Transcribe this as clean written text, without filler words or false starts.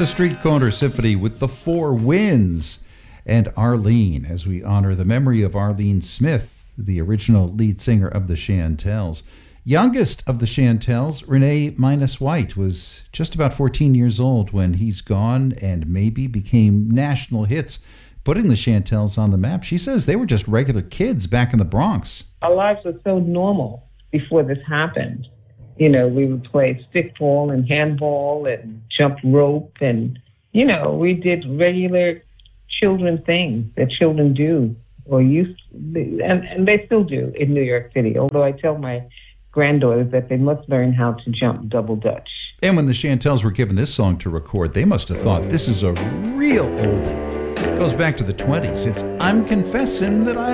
The Street Corner Symphony with the Four Winds and Arlene, as we honor the memory of Arlene Smith, the original lead singer of the Chantels. Youngest of the Chantels, Renee Minus White, was just about 14 years old when He's Gone and Maybe became national hits, putting the Chantels on the map. She says they were just regular kids back in the Bronx. Our lives were so normal before this happened. You know, we would play stickball and handball and jump rope and, you know, we did regular children things that children do or used to, and they still do in New York City, although I tell my granddaughters that they must learn how to jump double Dutch. And when the Chantels were given this song to record, they must have thought, this is a real oldie. It goes back to the 20s. It's I'm Confessing That I